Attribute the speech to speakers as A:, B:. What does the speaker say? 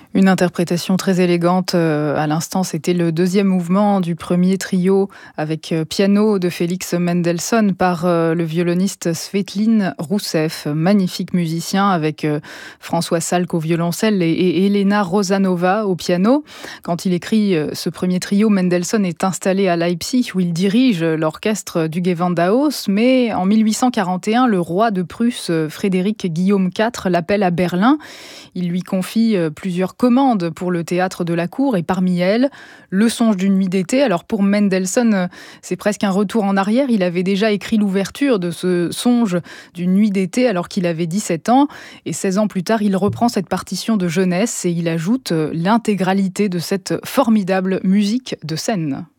A: Une interprétation très élégante. À l'instant, c'était le deuxième mouvement du premier trio avec piano de Félix Mendelssohn par le violoniste Svetlin Rousseff, magnifique musicien avec François Salk au violoncelle et Elena Rosanova au piano. Quand il écrit ce premier trio, Mendelssohn est installé à Leipzig où il dirige l'orchestre du Gewandhaus, mais en 1841, le roi de Prusse, Frédéric Guillaume IV, l'appelle à Berlin. Il lui confie plusieurs commandes pour le théâtre de la cour et parmi elles, Le songe d'une nuit d'été. Alors pour Mendelssohn, c'est presque un retour en arrière. Il avait déjà écrit l'ouverture de ce songe d'une nuit d'été alors qu'il avait 17 ans. Et 16 ans plus tard, il reprend cette partition de jeunesse et il ajoute l'intégralité de cette formidable musique de scène.